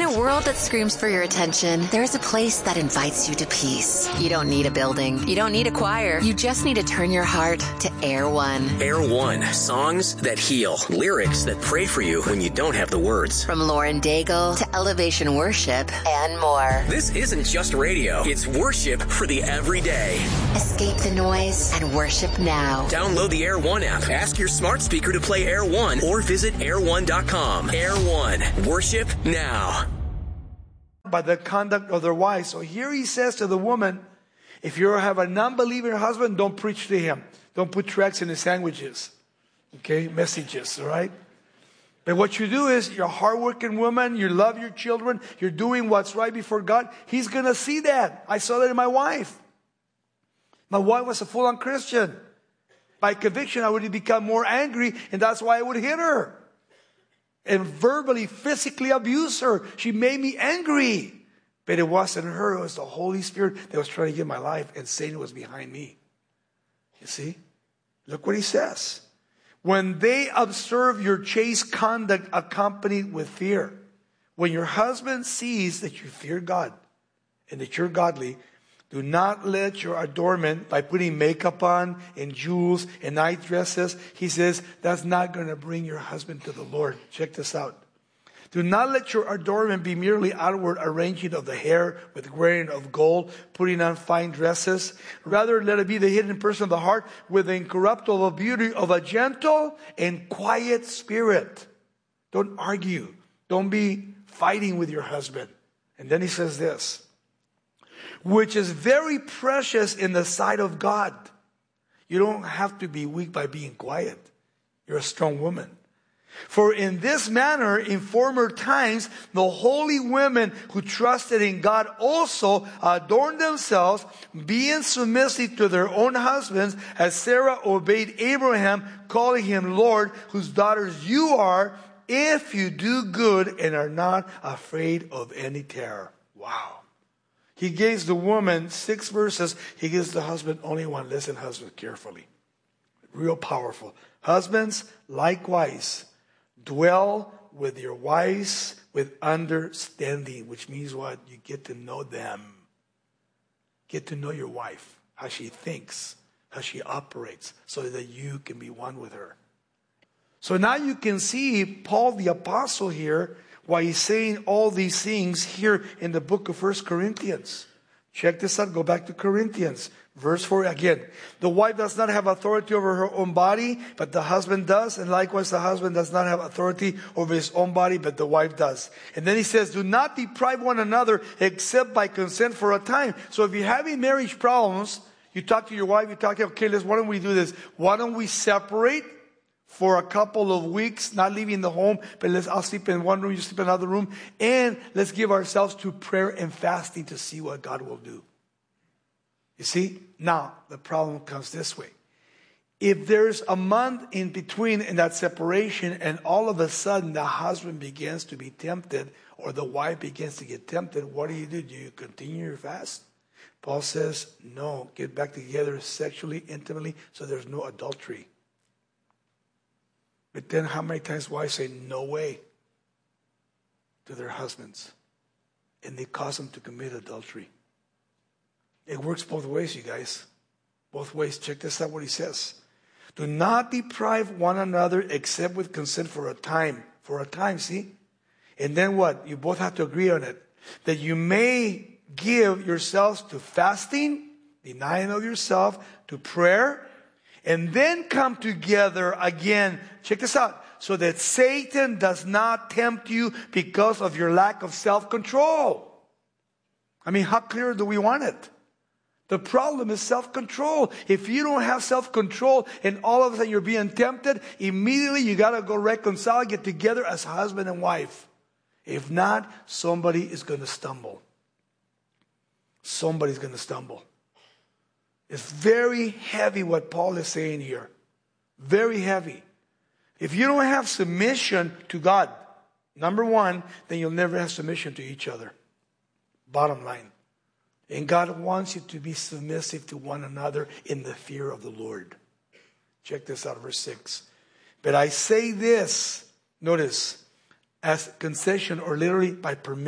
a world that screams for your attention, there's a place that invites you to peace. You don't need a building. You don't need a choir. You just need to turn your heart to Air One. Air One. Songs that heal. Lyrics that pray for you when you don't have the words. From Lauren Daigle to Elevation Worship and more. This isn't just radio. It's worship for the everyday. Escape the noise and worship now. Download the Air One app. Ask your smart speaker to play Air One or visit air1.com. Air One. Worship now. By the conduct of their wives. So here he says to the woman, if you have a non-believing husband, don't preach to him. Don't put tracts in his sandwiches. Okay, messages, all right? But what you do is, you're a hardworking woman, you love your children, you're doing what's right before God. He's going to see that. I saw that in my wife. My wife was a full-on Christian. By conviction, I would become more angry, and that's why I would hit her. And verbally, physically abuse her. She made me angry. But it wasn't her, it was the Holy Spirit that was trying to get my life, and Satan was behind me. You see? Look what he says. When they observe your chaste conduct accompanied with fear, when your husband sees that you fear God and that you're godly, do not let your adornment by putting makeup on and jewels and night dresses, he says, that's not going to bring your husband to the Lord. Check this out. Do not let your adornment be merely outward arranging of the hair with wearing of gold, putting on fine dresses. Rather, let it be the hidden person of the heart with the incorruptible beauty of a gentle and quiet spirit. Don't argue. Don't be fighting with your husband. And then he says this, which is very precious in the sight of God. You don't have to be weak by being quiet. You're a strong woman. For in this manner, in former times, the holy women who trusted in God also adorned themselves, being submissive to their own husbands, as Sarah obeyed Abraham, calling him Lord, whose daughters you are, if you do good and are not afraid of any terror. Wow. He gives the woman 6 verses. He gives the husband only 1. Listen, husband, carefully. Real powerful. Husbands, likewise, dwell with your wives with understanding, which means what? You get to know them. Get to know your wife, how she thinks, how she operates, so that you can be one with her. So now you can see Paul the Apostle here, why he's saying all these things here in the book of 1 Corinthians. Check this out. Go back to Corinthians. Verse 4 again. The wife does not have authority over her own body, but the husband does. And likewise, the husband does not have authority over his own body, but the wife does. And then he says, do not deprive one another except by consent for a time. So if you're having marriage problems, you talk to your wife, you talk to her, okay, why don't we do this? Why don't we separate for a couple of weeks, not leaving the home, but I'll sleep in one room, you sleep in another room, and let's give ourselves to prayer and fasting to see what God will do. You see? Now, the problem comes this way. If there's a month in between in that separation, and all of a sudden the husband begins to be tempted, or the wife begins to get tempted, what do? Do you continue your fast? Paul says, no, get back together sexually, intimately, so there's no adultery. But then how many times wives say no way to their husbands, and they cause them to commit adultery? It works both ways, you guys. Both ways. Check this out what he says. Do not deprive one another except with consent for a time. For a time, see? And then what? You both have to agree on it. That you may give yourselves to fasting, denying of yourself, to prayer, and then come together again. Check this out. So that Satan does not tempt you because of your lack of self-control. I mean, how clear do we want it? The problem is self-control. If you don't have self-control and all of a sudden you're being tempted, immediately you got to go reconcile, get together as husband and wife. If not, somebody is going to stumble. Somebody's going to stumble. It's very heavy what Paul is saying here. Very heavy. If you don't have submission to God, number one, then you'll never have submission to each other. Bottom line. And God wants you to be submissive to one another in the fear of the Lord. Check this out, verse 6. But I say this, notice, as concession or literally by permission.